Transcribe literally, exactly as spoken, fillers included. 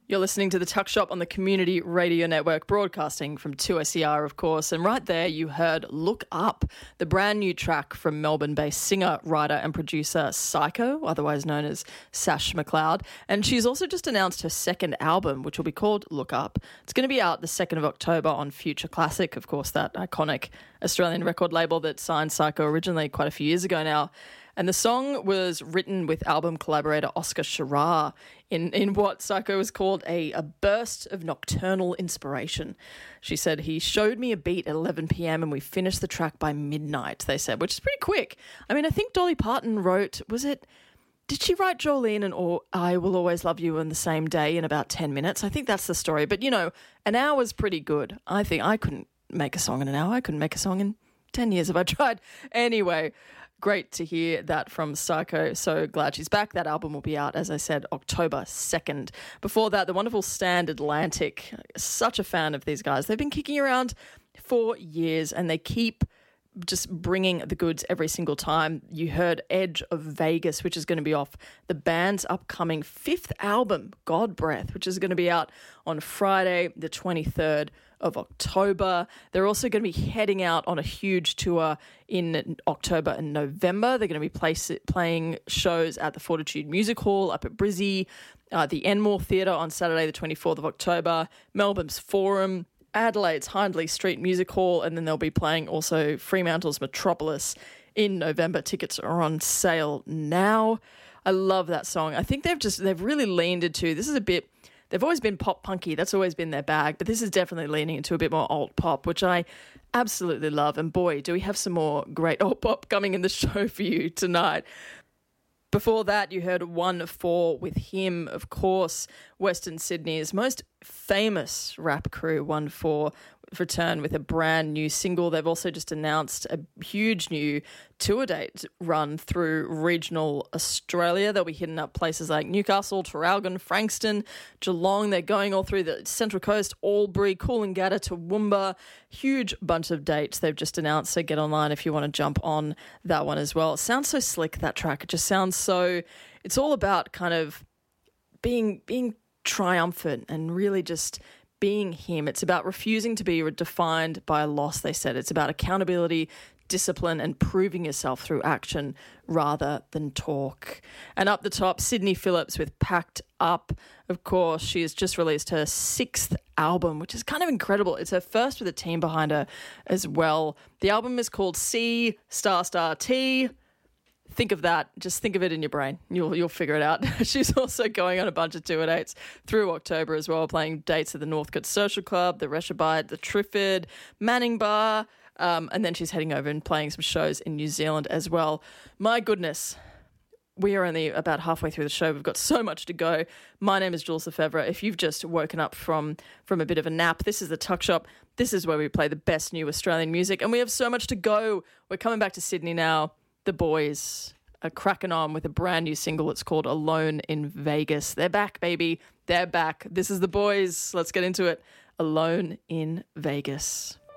You're listening to The Tuck Shop on the Community Radio Network, broadcasting from two S E R, of course. And right there, you heard Look Up, the brand new track from Melbourne-based singer, writer and producer Psycho, otherwise known as Sash McLeod. And she's also just announced her second album, which will be called Look Up. It's going to be out the second of October on Future Classic, of course, that iconic Australian record label that signed Psycho originally quite a few years ago now. And the song was written with album collaborator Oscar Shirar in, in what Psycho was called a, a burst of nocturnal inspiration. She said, he showed me a beat at eleven p.m. and we finished the track by midnight, they said, which is pretty quick. I mean, I think Dolly Parton wrote, was it, did she write Jolene and or I Will Always Love You in the same day in about ten minutes? I think that's the story. But, you know, an hour's pretty good. I think I couldn't make a song in an hour. I couldn't make a song in ten years if I tried. Anyway, great to hear that from Psycho. So glad she's back. That album will be out, as I said, October second. Before that, the wonderful Stand Atlantic. Such a fan of these guys. They've been kicking around for years and they keep just bringing the goods every single time. You heard Edge of Vegas, which is going to be off the band's upcoming fifth album, God Breath, which is going to be out on Friday, the twenty-third of October. They're also going to be heading out on a huge tour in October and November. They're going to be place, playing shows at the Fortitude Music Hall up at Brizzy, uh, the Enmore Theatre on Saturday, the twenty-fourth of October, Melbourne's Forum, Adelaide's Hindley Street Music Hall, and then they'll be playing also Fremantle's Metropolis in November. Tickets are on sale now. I love that song. I think they've just, they've really leaned into, this is a bit, they've always been pop punky. That's always been their bag, but this is definitely leaning into a bit more alt pop, which I absolutely love. And boy, do we have some more great alt pop coming in the show for you tonight. Before that, you heard one four with him, of course, Western Sydney's most famous rap crew, one four, return with a brand new single. They've also just announced a huge new tour date run through regional Australia. They'll be hitting up places like Newcastle, Traralgon, Frankston, Geelong. They're going all through the Central Coast, Albury, Coolangatta, Toowoomba. Huge bunch of dates they've just announced, so get online if you want to jump on that one as well. It sounds so slick, that track. It just sounds so... It's all about kind of being being triumphant and really just being him. It's about refusing to be defined by a loss, they said. It's about accountability, discipline, and proving yourself through action rather than talk. And up the top, Sydney Phillips with Packed Up. Of course, she has just released her sixth album, which is kind of incredible. It's her first with a team behind her as well. The album is called C Star Star T. Think of that. Just think of it in your brain. You'll you'll figure it out. She's also going on a bunch of tour dates through October as well, playing dates at the Northcote Social Club, the Reshabite, the Triffid, Manning Bar, um, and then she's heading over and playing some shows in New Zealand as well. My goodness, we are only about halfway through the show. We've got so much to go. My name is Jules Lefebvre. If you've just woken up from, from a bit of a nap, this is the Tuck Shop. This is where we play the best new Australian music, and we have so much to go. We're coming back to Sydney now. The boys are cracking on with a brand new single. It's called Alone in Vegas. They're back, baby. They're back. This is the boys. Let's get into it. Alone in Vegas.